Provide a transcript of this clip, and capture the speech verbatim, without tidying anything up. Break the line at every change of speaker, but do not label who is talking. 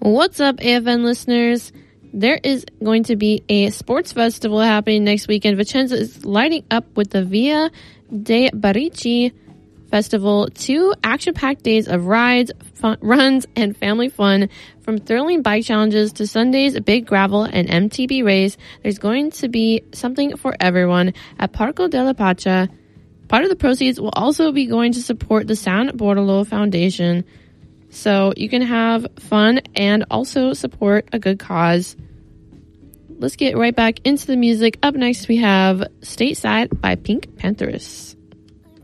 What's up, A F N listeners? There is going to be a sports festival happening next weekend. Vicenza is lighting up with the Via dei Baricchi Festival. Two action-packed days of rides, fun, runs, and family fun. From thrilling bike challenges to Sunday's big gravel and M T B race, there's going to be something for everyone at Parco della Pace. Part of the proceeds will also be going to support the San Bortolo Foundation. So you can have fun and also support a good cause. Let's get right back into the music. Up next, we have Stateside by Pink Panthers.